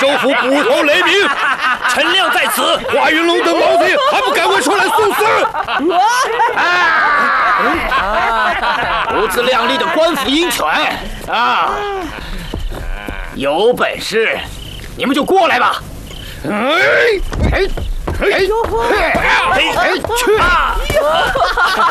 州府捕头雷鸣， 陈亮在此。 华云龙等毛贼还不赶快出来送死！ 不自量力的官府鹰犬啊！有本事你们就过来吧！